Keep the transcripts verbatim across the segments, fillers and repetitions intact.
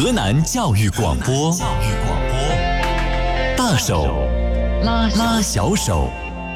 河南教育广播，教育广播，大手拉拉小手。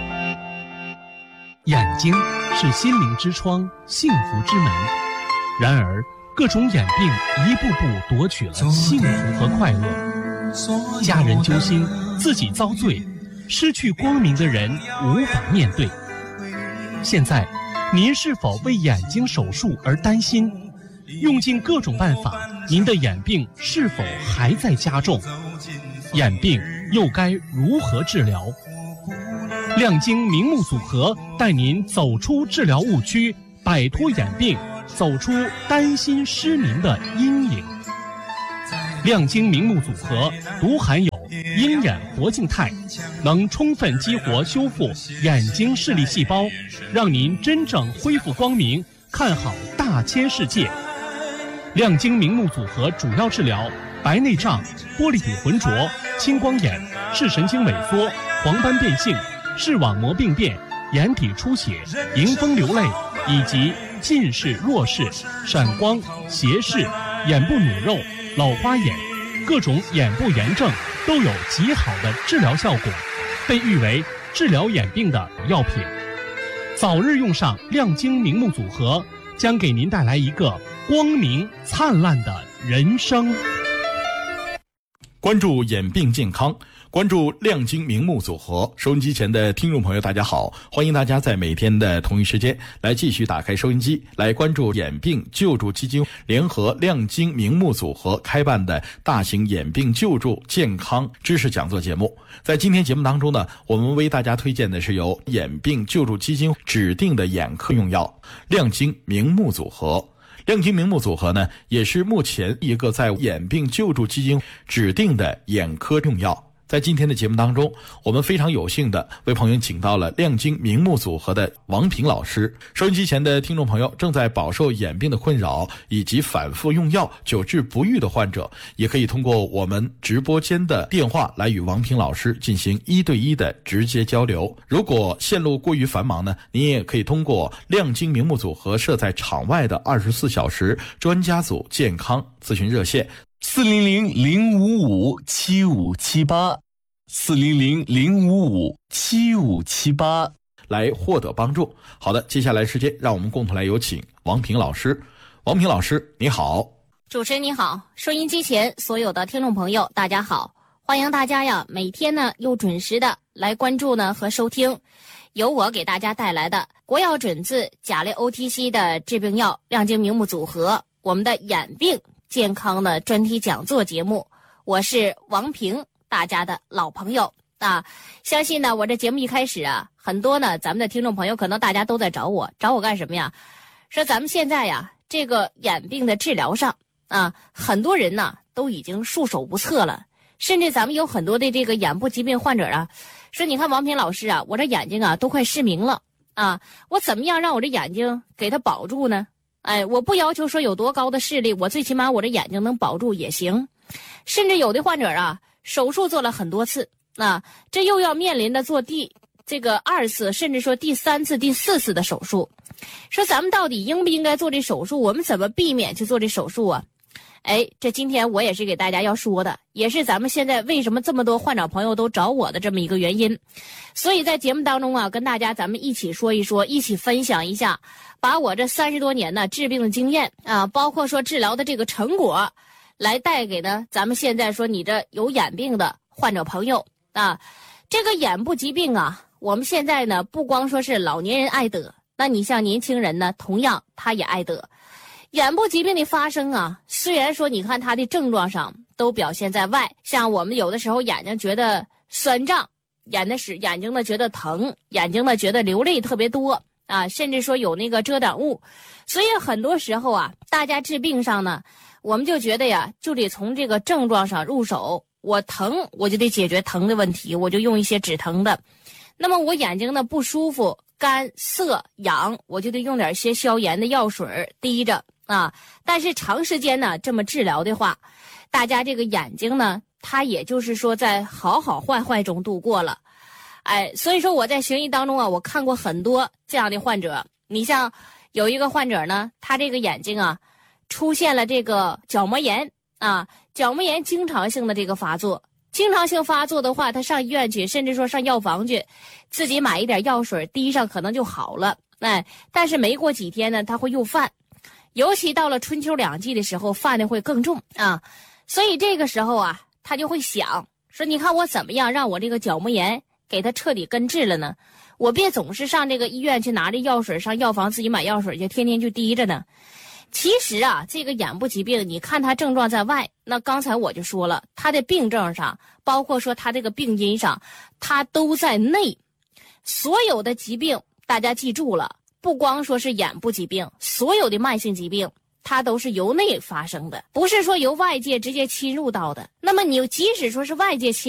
眼睛是心灵之窗，幸福之门。然而，各种眼病一步步夺取了幸福和快乐，家人揪心，自己遭罪，失去光明的人无法面对。现在，您是否为眼睛手术而担心？用尽各种办法，您的眼病是否还在加重？眼病又该如何治疗？亮晶明目组合带您走出治疗误区，摆脱眼病，走出担心失明的阴影。亮晶明目组合独含有鹰眼活镜肽，能充分激活修复眼睛视力细胞，让您真正恢复光明，看好大千世界。亮晶明目组合主要治疗白内障、玻璃体浑浊、青光眼、视神经萎缩、黄斑变性、视网膜病变、眼底出血、迎风流泪以及近视、弱视、闪光、斜视、眼部努肉、老花眼，各种眼部炎症都有极好的治疗效果，被誉为治疗眼病的药品。早日用上亮晶明目组合，将给您带来一个光明灿烂的人生。 关注眼病健康，关注亮晶明目组合。收音机前的听众朋友大家好，欢迎大家在每天的同一时间来继续打开收音机，来关注眼病救助基金联合亮晶明目组合开办的大型眼病救助健康知识讲座节目。在今天节目当中呢，我们为大家推荐的是由眼病救助基金指定的眼科用药亮晶明目组合。亮晶明目组合呢，也是目前一个在眼病救助基金指定的眼科用药。在今天的节目当中，我们非常有幸的为朋友请到了亮晶明目组合的王平老师。收音机前的听众朋友正在饱受眼病的困扰以及反复用药久治不愈的患者，也可以通过我们直播间的电话来与王平老师进行一对一的直接交流。如果线路过于繁忙呢，您也可以通过亮晶明目组合设在场外的二十四小时专家组健康咨询热线四零零零五五七五七八，四零零零五五七五七八来获得帮助。好的，接下来时间让我们共同来有请王平老师。王平老师你好。 主持人你好，收音机前所有的听众朋友大家好，欢迎大家呀每天呢又准时的来关注呢和收听由我给大家带来的国药准字甲类 O T C 的治病药亮晶明目组合，我们的眼病健康的专题讲座节目。我是王平，大家的老朋友啊。相信呢我这节目一开始啊，很多呢咱们的听众朋友可能大家都在找我找我干什么呀，说咱们现在呀这个眼病的治疗上啊，很多人呢都已经束手无策了，甚至咱们有很多的这个眼部疾病患者啊，说你看王平老师啊，我这眼睛啊都快失明了啊，我怎么样让我这眼睛给它保住呢？哎，我不要求说有多高的视力，我最起码我这眼睛能保住也行。甚至有的患者啊，手术做了很多次，啊，这又要面临的做第这个二次，甚至说第三次、第四次的手术。说咱们到底应不应该做这手术？我们怎么避免去做这手术啊？哎，这今天我也是给大家要说的，也是咱们现在为什么这么多患者朋友都找我的这么一个原因。所以在节目当中啊，跟大家咱们一起说一说，一起分享一下，把我这三十多年的治病的经验啊，包括说治疗的这个成果，来带给呢咱们现在说你这有眼病的患者朋友啊。这个眼部疾病啊，我们现在呢不光说是老年人爱得，那你像年轻人呢，同样他也爱得。眼部疾病的发生啊，虽然说你看它的症状上都表现在外，像我们有的时候眼睛觉得酸胀，眼的是眼睛呢觉得疼，眼睛呢觉得流泪特别多啊，甚至说有那个遮挡物。所以很多时候啊，大家治病上呢，我们就觉得呀，就得从这个症状上入手。我疼，我就得解决疼的问题，我就用一些止疼的。那么我眼睛呢不舒服，干涩痒，我就得用点些消炎的药水滴着啊。但是长时间呢这么治疗的话，大家这个眼睛呢，它也就是说在好好坏坏中度过了。哎，所以说我在学医当中啊，我看过很多这样的患者。你像有一个患者呢，他这个眼睛啊出现了这个角膜炎啊，角膜炎经常性的这个发作，经常性发作的话，他上医院去，甚至说上药房去，自己买一点药水滴上，可能就好了。哎，但是没过几天呢，他会又犯，尤其到了春秋两季的时候，犯的会更重啊。所以这个时候啊，他就会想说，你看我怎么样让我这个角膜炎给他彻底根治了呢？我别总是上这个医院去拿着药水，上药房自己买药水去，天天就滴着呢。其实啊，这个眼部疾病，你看它症状在外，那刚才我就说了，它的病症上，包括说它这个病因上，它都在内。所有的疾病，大家记住了，不光说是眼部疾病，所有的慢性疾病，它都是由内发生的，不是说由外界直接侵入到的。那么你即使说是外界侵